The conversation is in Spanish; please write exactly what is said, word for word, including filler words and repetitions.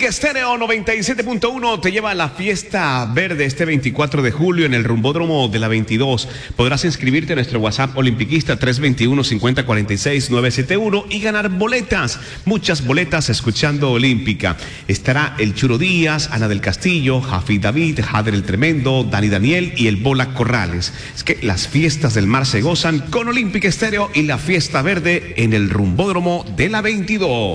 Olímpica Estéreo noventa y siete punto uno te lleva a la fiesta verde este veinticuatro de julio en el Rumbódromo de la veintidós. Podrás inscribirte en nuestro WhatsApp olimpiquista tres dos uno, cinco cero cuatro seis, nueve siete uno y ganar boletas, muchas boletas escuchando Olímpica. Estará el Churo Díaz, Ana del Castillo, Jafi David, Jader el Tremendo, Dani Daniel y el Bola Corrales. Es que las fiestas del mar se gozan con Olímpica Estéreo y la fiesta verde en el Rumbódromo de la veintidós.